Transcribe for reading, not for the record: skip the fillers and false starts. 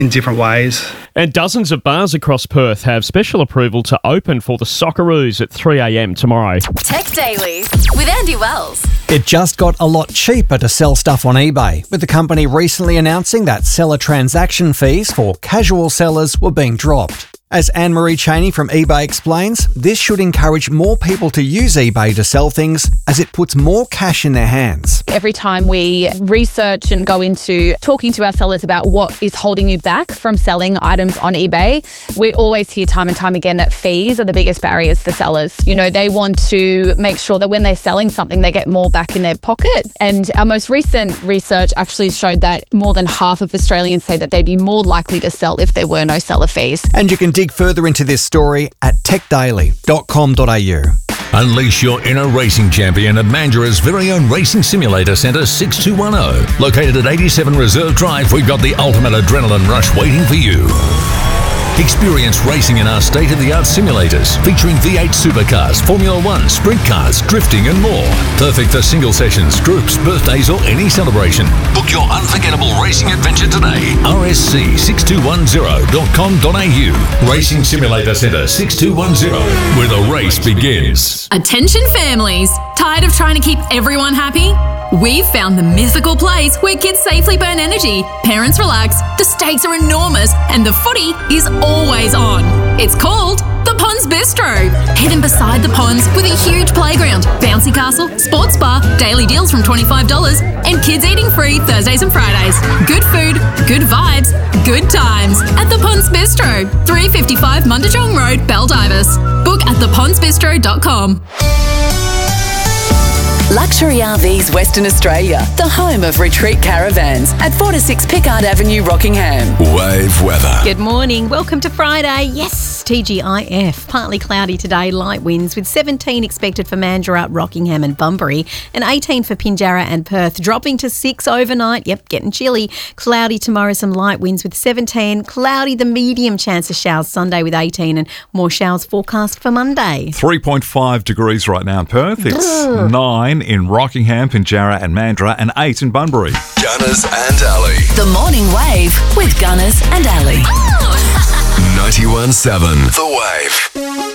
in different ways. And dozens of bars across Perth have special approval to open for the Socceroos at 3 a.m. tomorrow. Tech Daily with Andy Wells. It just got a lot cheaper to sell stuff on eBay, with the company recently announcing that seller transaction fees for casual sellers were being dropped. As Anne-Marie Cheney from eBay explains, this should encourage more people to use eBay to sell things as it puts more cash in their hands. Every time we research and go into talking to our sellers about what is holding you back from selling items on eBay, we always hear time and time again that fees are the biggest barriers for sellers. You know, they want to make sure that when they're selling something, they get more back in their pocket. And our most recent research actually showed that more than half of Australians say that they'd be more likely to sell if there were no seller fees. And you can dig further into this story at techdaily.com.au. Unleash your inner racing champion at Mandurah's very own Racing Simulator Centre 6210. Located at 87 Reserve Drive, we've got the ultimate adrenaline rush waiting for you. Experience racing in our state-of-the-art simulators featuring V8 supercars, Formula One, sprint cars, drifting and more. Perfect for single sessions, groups, birthdays or any celebration. Book your unforgettable racing adventure today. rsc6210.com.au. Racing Simulator Centre 6210, where the race begins. Attention families! Tired of trying to keep everyone happy? We've found the mythical place where kids safely burn energy, parents relax, the stakes are enormous, and the footy is always on. It's called the Ponds Bistro. Hidden beside the ponds with a huge playground, bouncy castle, sports bar, daily deals from $25, and kids eating free Thursdays and Fridays. Good food, good vibes, good times at the Ponds Bistro, 355 Mundajong Road, Baldivis. Book at thepondsbistro.com. Luxury RVs Western Australia, the home of retreat caravans at 4 to 6 Pickard Avenue, Rockingham. Wave weather. Good morning. Welcome to Friday. Yes, TGIF. Partly cloudy today, light winds with 17 expected for Mandurah, Rockingham and Bunbury and 18 for Pinjarra and Perth, dropping to 6 overnight. Yep, getting chilly. Cloudy tomorrow, some light winds with 17. Cloudy, the medium chance of showers Sunday with 18 and more showers forecast for Monday. 3.5 degrees right now in Perth. It's 9 in Rockingham, Pinjarra and Mandurah and 8 in Bunbury. Gunners and Ali. The Morning Wave with Gunners and Ali. 91.7 The Wave.